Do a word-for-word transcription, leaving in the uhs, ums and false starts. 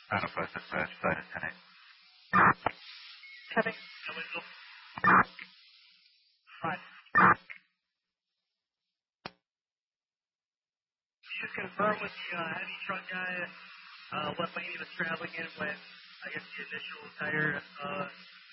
Manifest dispatch, side of ten eight. Coming. Illegal. Fine. Can you just confirm with the uh, heavy truck guy uh, what lane he was traveling in when, I guess, the initial tire uh,